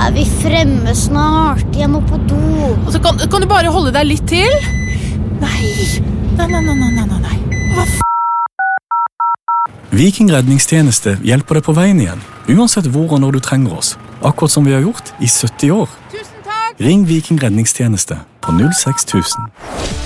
vi fremme snart? Jeg må på do. Og så kan du bare holde deg litt til? Nei. Hva Viking redningstjeneste hjelper deg på veien igjen, uansett hvor og når du trenger oss. Akkurat som vi har gjort i 70 år. Tusen takk! Ring Viking redningstjeneste på 06000.